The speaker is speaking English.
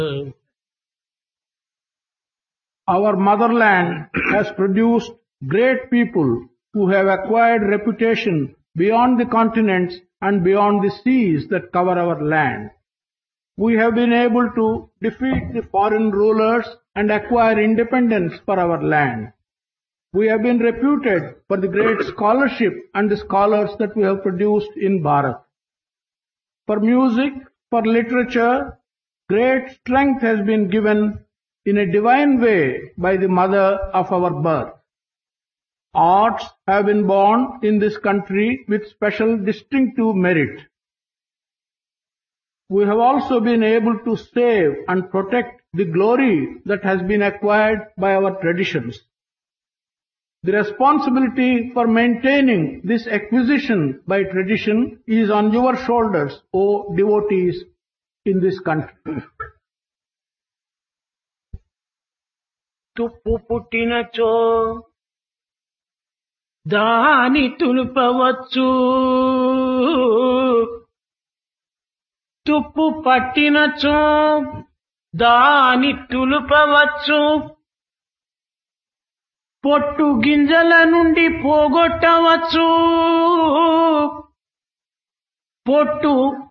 Our motherland has produced great people who have acquired reputation beyond the continents and beyond the seas that cover our land. We have been able to defeat the foreign rulers and acquire independence for our land. We have been reputed for the great scholarship and the scholars that we have produced in Bharat. For music, for literature, great strength has been given in a divine way by the mother of our birth. Arts have been born in this country with special distinctive merit. We have also been able to save and protect the glory that has been acquired by our traditions. The responsibility for maintaining this acquisition by tradition is on your shoulders, O devotees in this country. తుప్పు పుట్టినచో దాని తులుపవచ్చు, తుప్పు పట్టినచో దాని తులుపవచ్చు, పొట్టు గింజల నుండి పోగొట్టవచ్చు, పొట్టు